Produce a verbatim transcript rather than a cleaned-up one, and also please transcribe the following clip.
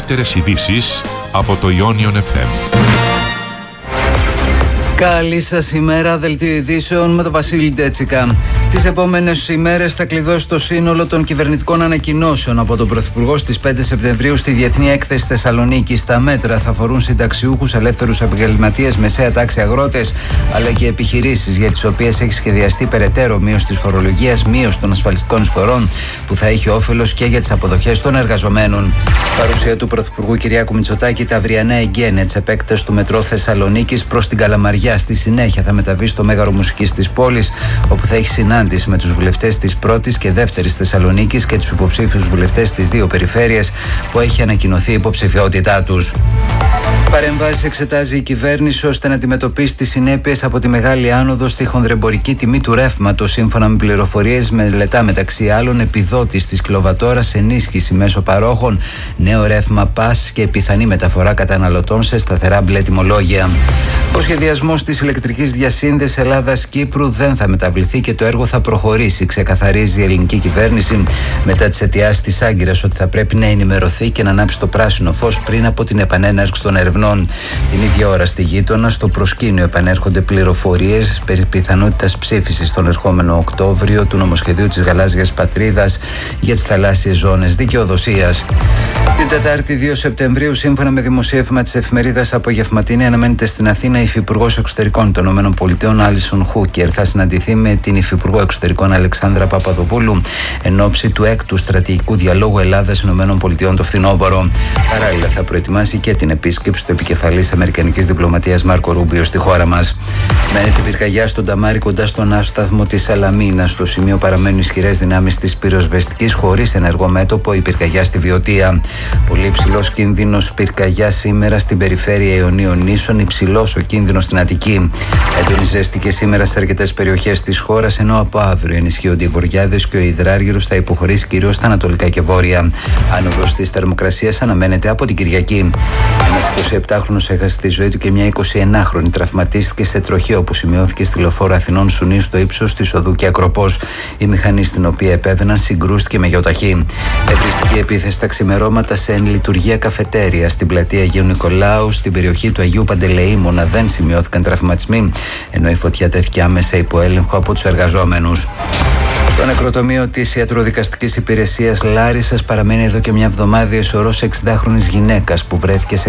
κυριότερες ειδήσεις από το Ionion εφ εμ. Καλή σας ημέρα, δελτίο ειδήσεων με τον Βασίλη Ντέτσικα. Τις επόμενες ημέρες θα κλειδώσει το σύνολο των κυβερνητικών ανακοινώσεων από τον Πρωθυπουργό στις πέντε Σεπτεμβρίου στη Διεθνή Έκθεση Θεσσαλονίκη. Τα μέτρα θα αφορούν συνταξιούχους, ελεύθερους επαγγελματίες, μεσαία τάξη, αγρότες, αλλά και επιχειρήσεις για τις οποίες έχει σχεδιαστεί περαιτέρω μείωση της φορολογίας, μείωση των ασφαλιστικών εισφορών που θα έχει όφελος και για τις αποδοχές των εργαζομένων. Παρουσία του Πρωθυπουργού Κυριάκου Μητσοτάκη τα αυριανά εγγένεια της επέκτασης του μετρό Θεσσαλονίκης προς την Καλαμαριά. Στη συνέχεια θα μεταβεί στο Μέγαρο Μουσικής της πόλης, όπου θα έχει συνάντηση με τους βουλευτές της πρώτης και δεύτερης Θεσσαλονίκης και τους υποψήφιους βουλευτές της δύο περιφέρειες που έχει ανακοινωθεί η υποψηφιότητά τους. Παρεμβάσεις εξετάζει η κυβέρνηση ώστε να αντιμετωπίσει τις συνέπειες από τη μεγάλη άνοδο στη χονδρεμπορική τιμή του ρεύματος. Σύμφωνα με πληροφορίες, μελετά μεταξύ άλλων επιδότηση της κιλοβατόρας, ενίσχυση μέσω παρόχων, νέο ρεύμα πας και πιθανή μεταφορά καταναλωτών σε σταθερά μπλε τιμολόγια. Ο σχεδιασμός της ηλεκτρικής διασύνδεσης Ελλάδας-Κύπρου δεν θα μεταβληθεί και το έργο θα προχωρήσει, ξεκαθαρίζει η ελληνική κυβέρνηση μετά τις αιτιάσεις της Άγκυρας ότι θα πρέπει να ενημερωθεί και να ανάψει το πράσινο φως πριν από την επανέναρξη των ερευνών. Την ίδια ώρα στη γείτονα, στο προσκήνιο, επανέρχονται πληροφορίες περί πιθανότητας ψήφισης τον ερχόμενο Οκτώβριο του νομοσχεδίου της Γαλάζιας Πατρίδας για τις θαλάσσιες ζώνες δικαιοδοσίας. Την Τετάρτη δύο Σεπτεμβρίου, σύμφωνα με δημοσίευμα της εφημερίδας Απογευματινή, αναμένεται στην Αθήνα η Υφυπουργός Εξωτερικών των ΗΠΑ Άλισον Χούκερ. Θα συναντηθεί με την Υφυπουργό Εξωτερικών Αλεξάνδρα Παπαδοπούλου εν ώψη του έκτου στρατηγικού διαλόγου Ελλάδα-ΗΠΑ το φθινόπωρο. Παράλληλα, θα προετοιμάσει και την επίσκεψη του επικεφαλής Αμερικανικής Διπλωματίας Μάρκο Ρούμπιο στη χώρα μας. Μένεται πυρκαγιά στον Ταμάρι κοντά στον άσταθμο της Σαλαμίνα. Στο σημείο παραμένουν ισχυρές δυνάμεις της πυροσβεστικής χωρίς ενεργό μέτωπο η πυρκαγιά στη Βιωτία. Πολύ υψηλός κίνδυνος πυρκαγιά σήμερα στην περιφέρεια Ιωνίων Νήσων, υψηλός ο κίνδυνος στην Αττική. Έντονη ζέστη και σήμερα σε αρκετές περιοχές της χώρας, ενώ από αύριο ενισχύονται οι βοριάδες και ο υδράργυρος θα υποχωρήσει κυρίως στα ανατολικά και βόρεια. Άνοδος της θερμοκρασίας αναμένεται από την Κυριακή. Ένας εικοσιεπτάχρονος έχασε τη ζωή του και μια εικοσιενάχρονη τραυματίστηκε σε τροχαίο που σημειώθηκε στη λεωφόρο Αθηνών Σουνίου στο ύψος της οδού και Ακροπός. Η μηχανή στην οποία επέβαιναν συγκρούστηκε με γιοταχή. Επριστική επίθεση στα ξημερώματα σε εν λειτουργία καφετέρια στην πλατεία Αγίου Νικολάου, στην περιοχή του Αγίου Παντελεήμονα δεν σημειώθηκαν τραυματισμοί, ενώ η φωτιά τέθηκε άμεσα υπό έλεγχο από τους εργαζόμενους. Στο νεκροτομείο της Ιατροδικαστικής Υπηρεσίας Λάρισσας παραμένει εδώ και μια εβδομάδα η σωρός εξηντάχρονης γυναίκας που βρέθηκε σε